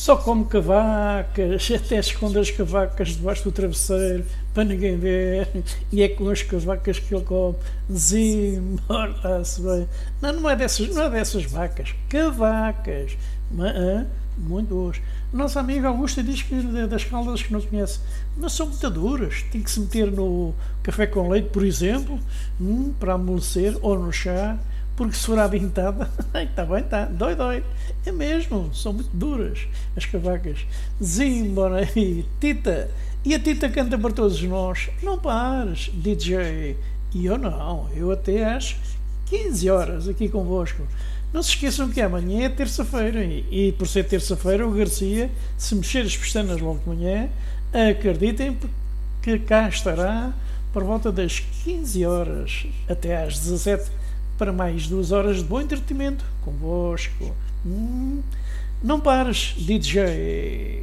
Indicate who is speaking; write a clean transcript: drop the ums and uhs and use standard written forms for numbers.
Speaker 1: Só como cavacas, até esconde as cavacas debaixo do travesseiro para ninguém ver, e é com as cavacas que ele come. Desemborda-se bem. Não, não é dessas vacas, cavacas. Muito boas. Nossa amiga Augusta diz que das caldas que não conhece, mas são muito duras. Tem que se meter no café com leite, por exemplo, para amolecer, ou no chá, porque se for à vintada, está bem, está, dói. É mesmo, são muito duras as cavacas. Zimbora aí, Tita. E a Tita canta para todos nós. Não pares, DJ. E eu não, eu até às 15 horas aqui convosco. Não se esqueçam que amanhã é terça-feira e por ser terça-feira o Garcia, se mexer as pestanas logo de manhã, acreditem que cá estará por volta das 15 horas até às 17 para mais 2 horas de bom entretenimento convosco. Não pares, DJ.